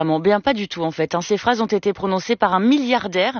Bien pas du tout en fait. Ces phrases ont été prononcées par un milliardaire,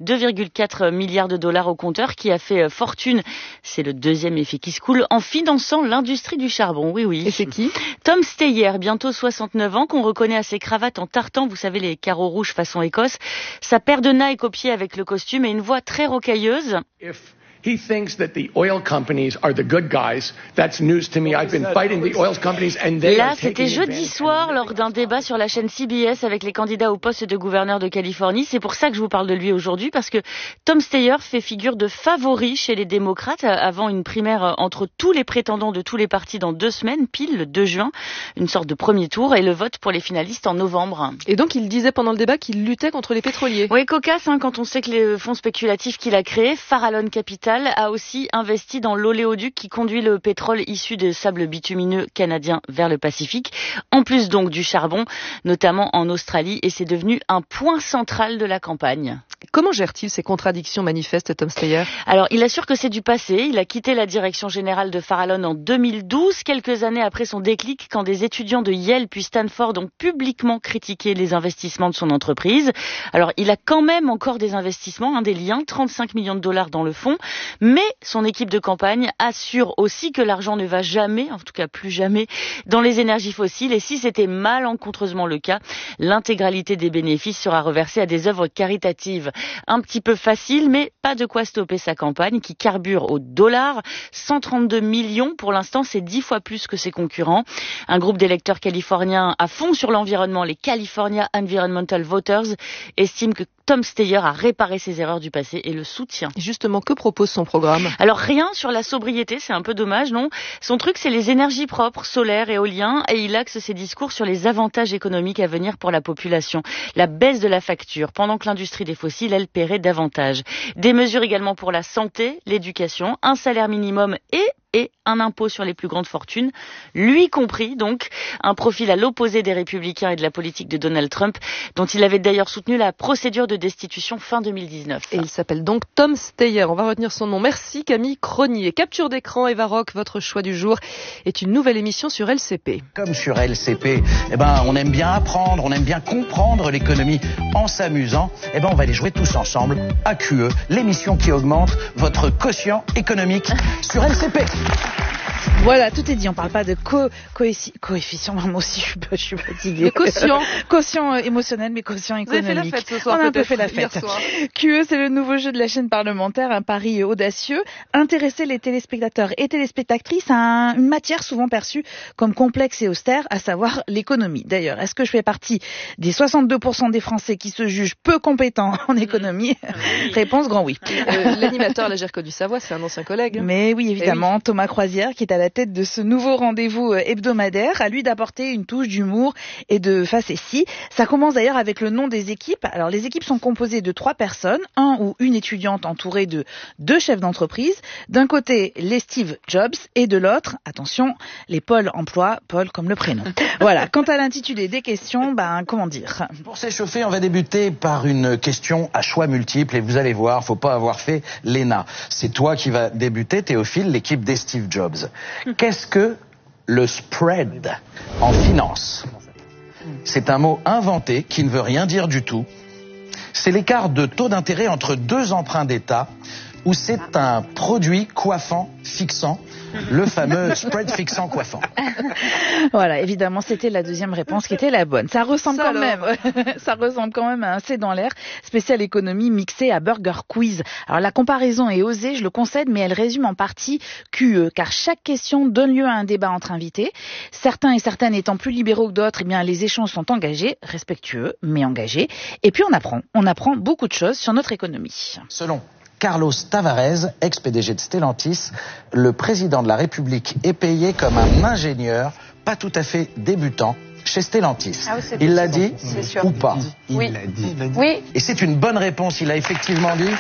2,4 milliards de dollars au compteur, qui a fait fortune, c'est le deuxième effet qui se coule, en finançant l'industrie du charbon. Oui, oui. Et c'est qui? Tom Steyer, bientôt 69 ans, qu'on reconnaît à ses cravates en tartan, vous savez les carreaux rouges façon Écosse, sa paire de Nike copiée avec le costume et une voix très rocailleuse. He thinks that the oil companies are the good guys. That's news to me. I've been fighting the oil companies and they Là, are taking c'était jeudi soir lors d'un débat sur la chaîne CBS avec les candidats au poste de gouverneur de Californie. C'est pour ça que je vous parle de lui aujourd'hui, parce que Tom Steyer fait figure de favori chez les démocrates avant une primaire entre tous les prétendants de tous les partis dans 2 semaines, pile le 2 juin, une sorte de premier tour, et le vote pour les finalistes en novembre. Et donc il disait pendant le débat qu'il luttait contre les pétroliers. Oui, cocasse, quand on sait que les fonds spéculatifs qu'il a créés, Farallon Capital, a aussi investi dans l'oléoduc qui conduit le pétrole issu des sables bitumineux canadiens vers le Pacifique, en plus donc du charbon, notamment en Australie, et c'est devenu un point central de la campagne. Comment gère-t-il ces contradictions manifestes, Tom Steyer? Alors, il assure que c'est du passé. Il a quitté la direction générale de Farallon en 2012, quelques années après son déclic, quand des étudiants de Yale puis Stanford ont publiquement critiqué les investissements de son entreprise. Alors, il a quand même encore des investissements, des liens, 35 millions de dollars dans le fonds, mais son équipe de campagne assure aussi que l'argent ne va jamais, en tout cas plus jamais, dans les énergies fossiles, et si c'était malencontreusement le cas, l'intégralité des bénéfices sera reversée à des œuvres caritatives. Un petit peu facile, mais pas de quoi stopper sa campagne qui carbure au dollar. 132 millions pour l'instant, c'est 10 fois plus que ses concurrents. Un groupe d'électeurs californiens à fond sur l'environnement, les California Environmental Voters, estime que Tom Steyer a réparé ses erreurs du passé et le soutient. Justement, que propose son programme? Alors rien sur la sobriété, c'est un peu dommage, non? Son truc, c'est les énergies propres, solaires, éolien, et il axe ses discours sur les avantages économiques à venir pour la population. La baisse de la facture, pendant que l'industrie des fossiles, elle paierait davantage. Des mesures également pour la santé, l'éducation, un salaire minimum et un impôt sur les plus grandes fortunes, lui compris, donc, un profil à l'opposé des Républicains et de la politique de Donald Trump, dont il avait d'ailleurs soutenu la procédure de destitution fin 2019. Et il s'appelle donc Tom Steyer, on va retenir son nom. Merci Camille Cronier. Capture d'écran, Eva Rock, votre choix du jour est une nouvelle émission sur LCP. Comme sur LCP, on aime bien apprendre, on aime bien comprendre l'économie en s'amusant. On va aller jouer tous ensemble à QE, l'émission qui augmente votre quotient économique sur LCP. Voilà, tout est dit. On parle pas de coefficient. Moi aussi, je suis fatiguée. Le quotient. Quotient émotionnel, mais quotient économique. Vous avez fait la fête ce soir, on a un peu fait la fête. QE, c'est le nouveau jeu de la chaîne parlementaire, un pari audacieux. Intéresser les téléspectateurs et téléspectatrices à une matière souvent perçue comme complexe et austère, à savoir l'économie. D'ailleurs, est-ce que je fais partie des 62% des Français qui se jugent peu compétents en économie? Réponse grand oui. L'animateur à la GERCO du Savoie, c'est un ancien collègue. Mais oui, évidemment, Thomas Croisière, qui est à la tête de ce nouveau rendez-vous hebdomadaire, à lui d'apporter une touche d'humour et de facétie. Ça commence d'ailleurs avec le nom des équipes. Alors les équipes sont composées de 3 personnes, un ou une étudiante entourée de 2 chefs d'entreprise. D'un côté, les Steve Jobs et de l'autre, attention, les Paul emploi, Paul comme le prénom. Voilà, quant à l'intitulé des questions, comment dire? Pour s'échauffer, on va débuter par une question à choix multiples et vous allez voir, faut pas avoir fait l'ENA. C'est toi qui vas débuter, Théophile, l'équipe des Steve Jobs. Qu'est-ce que le spread en finance? C'est un mot inventé qui ne veut rien dire du tout. C'est l'écart de taux d'intérêt entre 2 emprunts d'État ou c'est un produit coiffant fixant, le fameux spread fixant coiffant. Voilà, évidemment, c'était la deuxième réponse qui était la bonne. Ça ressemble quand même à un C'est dans l'air, spécial économie mixé à Burger Quiz. Alors la comparaison est osée, je le concède, mais elle résume en partie QE, car chaque question donne lieu à un débat entre invités. Certains et certaines étant plus libéraux que d'autres, les échanges sont engagés, respectueux, mais engagés. Et puis on apprend beaucoup de choses sur notre économie. Selon Carlos Tavares, ex-PDG de Stellantis, le président de la République est payé comme un ingénieur, pas tout à fait débutant, chez Stellantis. Il l'a dit ou pas? Oui. Il l'a dit. Oui. Et c'est une bonne réponse, il a effectivement dit.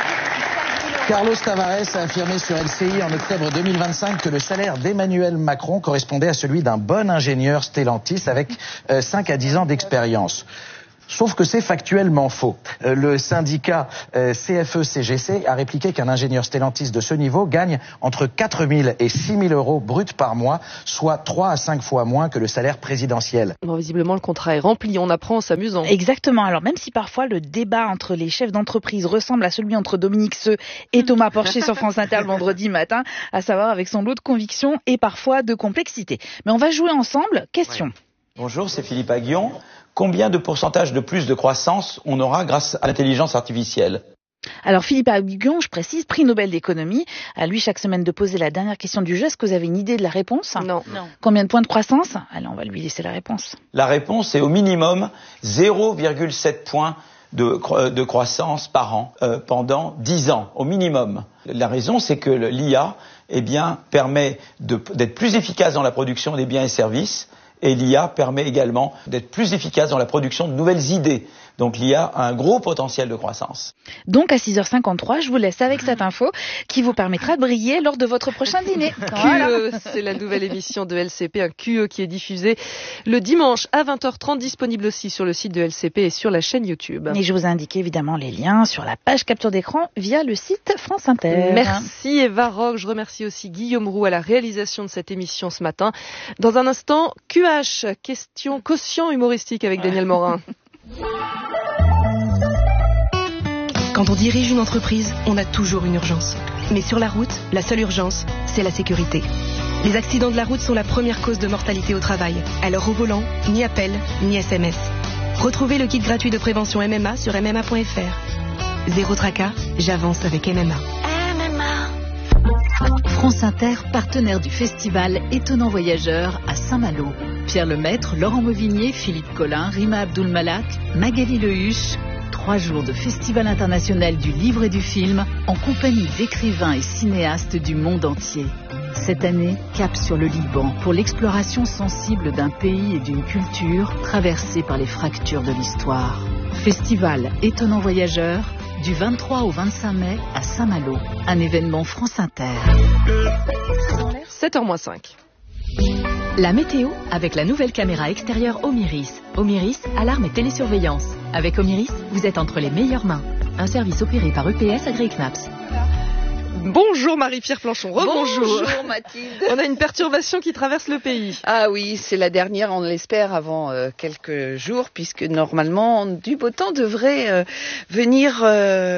Carlos Tavares a affirmé sur LCI en octobre 2025 que le salaire d'Emmanuel Macron correspondait à celui d'un bon ingénieur Stellantis avec 5 à 10 ans d'expérience. Sauf que c'est factuellement faux. Le syndicat CFE-CGC a répliqué qu'un ingénieur Stellantis de ce niveau gagne entre 4 000 et 6 000 euros bruts par mois, soit 3 à 5 fois moins que le salaire présidentiel. Bon, visiblement, le contrat est rempli. On apprend en s'amusant. Exactement. Alors, même si parfois le débat entre les chefs d'entreprise ressemble à celui entre Dominique Seux et Thomas Porcher sur France Inter le vendredi matin, à savoir avec son lot de conviction et parfois de complexité. Mais on va jouer ensemble. Question. Ouais. Bonjour, c'est Philippe Aguillon. Combien de pourcentage de plus de croissance on aura grâce à l'intelligence artificielle ? Alors Philippe Aguillon, je précise, prix Nobel d'économie. À lui chaque semaine de poser la dernière question du jeu. Est-ce que vous avez une idée de la réponse ? Non. Combien de points de croissance ? Allez, on va lui laisser la réponse. La réponse est au minimum 0,7 points de croissance par an pendant 10 ans, au minimum. La raison, c'est que l'IA permet d'être plus efficace dans la production des biens et services. Et l'IA permet également d'être plus efficace dans la production de nouvelles idées. Donc l'IA a un gros potentiel de croissance. Donc à 6h53, je vous laisse avec cette info qui vous permettra de briller lors de votre prochain dîner. Voilà. QE, c'est la nouvelle émission de LCP, un QE qui est diffusé le dimanche à 20h30, disponible aussi sur le site de LCP et sur la chaîne YouTube. Et je vous ai indiqué évidemment les liens sur la page capture d'écran via le site France Inter. Merci Eva Rock, je remercie aussi Guillaume Roux à la réalisation de cette émission ce matin. Dans un instant, QH, question quotient humoristique avec Daniel Morin. Quand on dirige une entreprise, on a toujours une urgence. Mais sur la route, la seule urgence, c'est la sécurité. Les accidents de la route sont la première cause de mortalité au travail. Alors au volant, ni appel, ni SMS. Retrouvez le kit gratuit de prévention MMA sur MMA.fr. Zéro tracas, j'avance avec MMA. France Inter, partenaire du festival Étonnant Voyageur à Saint-Malo. Pierre Lemaître, Laurent Mauvignier, Philippe Collin, Rima Abdul-Malak, Magali Lehuche. 3 jours de festival international du livre et du film en compagnie d'écrivains et cinéastes du monde entier. Cette année, cap sur le Liban pour l'exploration sensible d'un pays et d'une culture traversée par les fractures de l'histoire. Festival Étonnant Voyageur, du 23 au 25 mai à Saint-Malo. Un événement France Inter. 7h-5. La météo avec la nouvelle caméra extérieure Omiris. Omiris, alarme et télésurveillance. Avec Omiris, vous êtes entre les meilleures mains. Un service opéré par EPS AgriKnaps. Bonjour Marie-Pierre Planchon, rebonjour. Bonjour Mathilde. On a une perturbation qui traverse le pays. Ah oui, c'est la dernière, on l'espère, avant quelques jours, puisque normalement, du beau temps devrait venir... Demain ?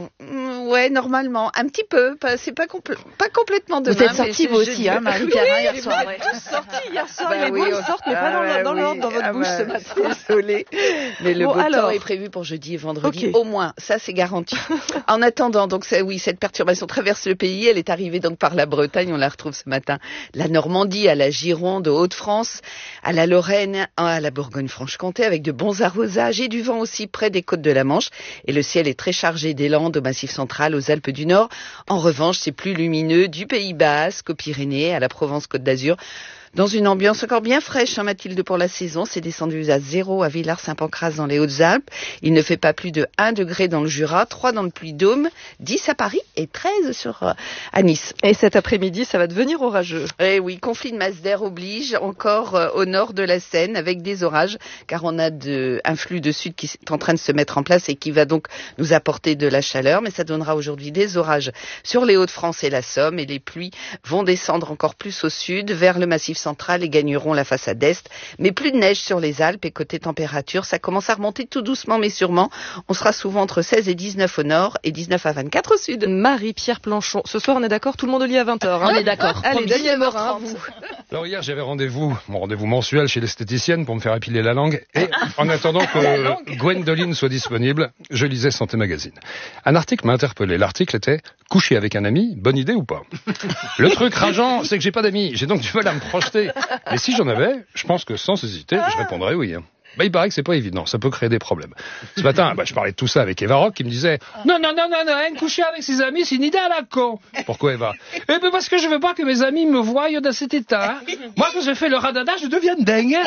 Ouais, normalement, un petit peu, c'est pas complètement demain. Vous êtes sortis vous aussi, hein, Marie-Pierre, hier soir. Oui, tous sortis hier soir, bah les oui, bois sortent, mais pas dans l'ordre dans votre bouche ce matin. Désolée, mais le beau temps est prévu pour jeudi et vendredi, au moins, ça c'est garanti. En attendant, donc cette perturbation traverse le pays, elle est arrivée donc par la Bretagne, on la retrouve ce matin, la Normandie, à la Gironde, aux Hauts-de-France, à la Lorraine, à la Bourgogne-Franche-Comté, avec de bons arrosages et du vent aussi près des côtes de la Manche. Et le ciel est très chargé des Landes, au Massif central, aux Alpes du Nord. En revanche, c'est plus lumineux du Pays Basque, aux Pyrénées, à la Provence-Côte d'Azur. Dans une ambiance encore bien fraîche, Mathilde, pour la saison. C'est descendu à 0 à Villars-Saint-Pancrace dans les Hautes-Alpes. Il ne fait pas plus de 1 degré dans le Jura, 3 dans le Puy-de-Dôme, 10 à Paris et 13 à Nice. Et cet après-midi, ça va devenir orageux. Eh oui, conflit de masse d'air oblige, encore au nord de la Seine, avec des orages, car on a un flux de sud qui est en train de se mettre en place et qui va donc nous apporter de la chaleur. Mais ça donnera aujourd'hui des orages sur les Hauts-de-France et la Somme, et les pluies vont descendre encore plus au sud, vers le Massif central et gagneront la façade est. Mais plus de neige sur les Alpes, et côté température, ça commence à remonter tout doucement mais sûrement. On sera souvent entre 16 et 19 au nord et 19 à 24 au sud. Marie-Pierre Planchon. Ce soir, on est d'accord, tout le monde au lit à 20h. Hein. On est d'accord. Allez, Daniel Morin, vous. Alors hier, j'avais mon rendez-vous mensuel chez l'esthéticienne pour me faire épiler la langue. Et en attendant que Gwendoline soit disponible, je lisais Santé Magazine. Un article m'a interpellé. L'article était « Coucher avec un ami, bonne idée ou pas ?» Le truc rageant, c'est que j'ai pas d'amis. J'ai donc du mal à me projeter. Mais si j'en avais, je pense que sans hésiter, je répondrais oui. Il paraît que c'est pas évident, ça peut créer des problèmes. Ce matin, je parlais de tout ça avec Eva Rock qui me disait non, coucher avec ses amis, c'est une idée à la con. Pourquoi Eva ? Parce que je veux pas que mes amis me voient dans cet état. Moi, quand je fais le radada, je deviens dingue.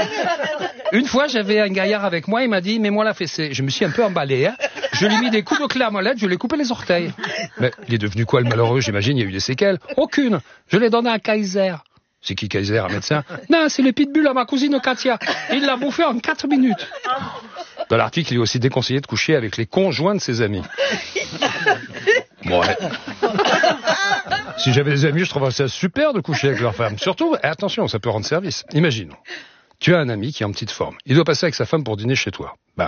Une fois, j'avais un gaillard avec moi, il m'a dit mets-moi la fessée. Je me suis un peu emballé. Je lui ai mis des coups de clé à molette, je lui ai coupé les orteils. Mais il est devenu quoi le malheureux ? J'imagine, il y a eu des séquelles. Aucune. Je l'ai donné à Kaiser. C'est qui Kaiser, un médecin ? Non, c'est le pitbull à ma cousine Katia. Il l'a bouffé en 4 minutes. Dans l'article, il est aussi déconseillé de coucher avec les conjoints de ses amis. Ouais. Si j'avais des amis, je trouverais ça super de coucher avec leur femme. Surtout, attention, ça peut rendre service. Imaginons, tu as un ami qui est en petite forme. Il doit passer avec sa femme pour dîner chez toi. Ben,